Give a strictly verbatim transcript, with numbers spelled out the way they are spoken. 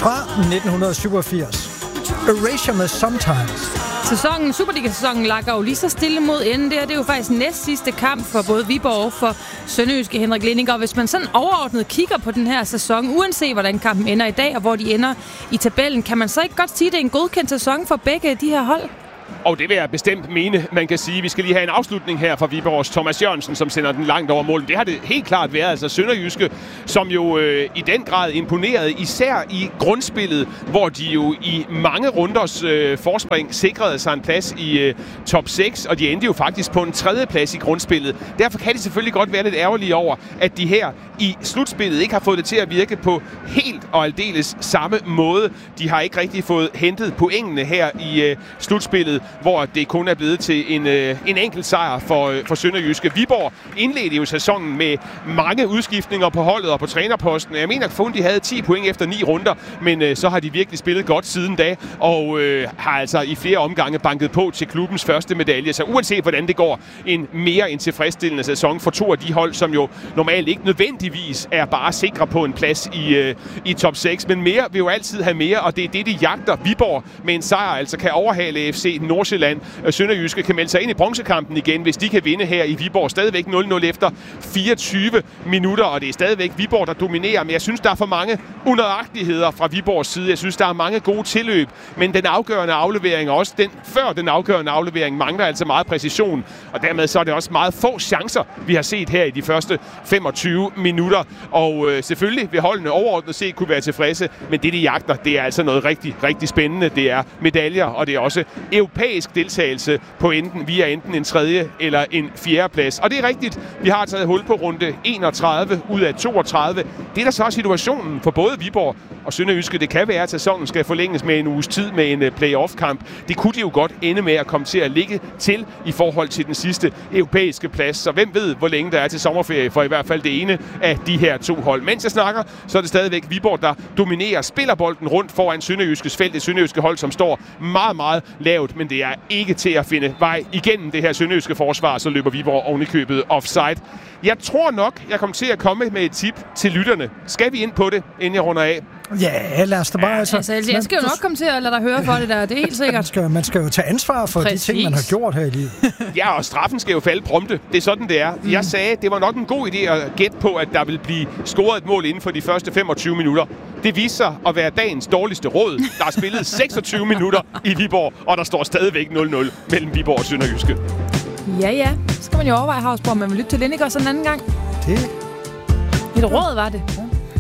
fra nitten syvogfirs. Erasure med Sometimes. Sæsonen, Superliga-sæsonen lakker jo lige så stille mod enden der. Det er jo faktisk næst sidste kamp for både Viborg og for Sønderjyske Henrik Lindinger. Og hvis man sådan overordnet kigger på den her sæson, uanset hvordan kampen ender i dag og hvor de ender i tabellen, kan man så ikke godt sige, at det er en godkendt sæson for begge de her hold? Og det vil jeg bestemt mene, man kan sige. Vi skal lige have en afslutning her fra Viborgs Thomas Jørgensen, som sender den langt over målen. Det har det helt klart været. Altså Sønderjyske, som jo øh, i den grad imponerede, især i grundspillet, hvor de jo i mange runders øh, forspring sikrede sig en plads i øh, top seks, og de endte jo faktisk på en tredje plads i grundspillet. Derfor kan de selvfølgelig godt være lidt ærgerlige over, at de her i slutspillet ikke har fået det til at virke på helt og aldeles samme måde. De har ikke rigtig fået hentet pointene her i øh, slutspillet, hvor det kun er blevet til en, øh, en enkelt sejr for, øh, for Sønderjyske. Viborg indledte jo sæsonen med mange udskiftninger på holdet og på trænerposten. Jeg mener, at de havde ti point efter ni runder, men øh, så har de virkelig spillet godt siden da, og øh, har altså i flere omgange banket på til klubbens første medalje. Så uanset hvordan det går, en mere end tilfredsstillende sæson for to af de hold, som jo normalt ikke nødvendigvis er bare sikre på en plads i, øh, i top seks, men mere vil jo altid have mere, og det er det, de jagter. Viborg med en sejr altså kan overhale F C Nordsjælland. Sønderjyske kan melde sig ind i bronzekampen igen, hvis de kan vinde her i Viborg. Stadigvæk nul nul efter fireogtyve minutter, og det er stadigvæk Viborg, der dominerer. Men jeg synes, der er for mange unøjagtigheder fra Viborgs side. Jeg synes, der er mange gode tilløb, men den afgørende aflevering, og også den før den afgørende aflevering, mangler altså meget præcision. Og dermed så er det også meget få chancer, vi har set her i de første femogtyve minutter. Og øh, selvfølgelig vil holdene overordnet set kunne være tilfredse, men det, de jagter, det er altså noget rigtig, rigtig spændende. Det er medaljer, og det er også europæisk deltagelse på enten via enten en tredje eller en fjerde plads. Og det er rigtigt, vi har taget hul på runde enogtredive ud af toogtredive. Det er der så også situationen for både Viborg og Sønderjyske. Det kan være, at sæsonen skal forlænges med en uges tid med en playoff-kamp. Det kunne de jo godt ende med at komme til at ligge til i forhold til den sidste europæiske plads. Så hvem ved, hvor længe der er til sommerferie for i hvert fald det ene af de her to hold. Mens jeg snakker, så er det stadigvæk Viborg, der dominerer, spiller bolden rundt foran Sønderjyskes felt. Det Sønderjyske hold, som står meget, meget lavt, men det er ikke til at finde vej igennem det her sønderjyske forsvar, så løber Viborg oven i købet offside. Jeg tror nok, jeg kommer til at komme med et tip til lytterne. Skal vi ind på det, inden jeg runder af? Ja, lad os da bare... Altså, altså, jeg skal jo nok komme til at lade dig høre for det der, det er helt sikkert. Man skal, man skal jo tage ansvar for Præcis. de ting, man har gjort her i livet. Ja, og straffen skal jo falde prompte. Det er sådan, det er. Mm. Jeg sagde, det var nok en god idé at gætte på, at der vil blive scoret et mål inden for de første femogtyve minutter. Det viser sig at være dagens dårligste råd. Der er spillet seksogtyve minutter i Viborg, og der står stadigvæk nul nul mellem Viborg og Sønderjyske. Ja, ja. Så skal man jo overveje, Havsborg, man vil lytte til Lindinger sådan en anden gang. Det... Et råd var det.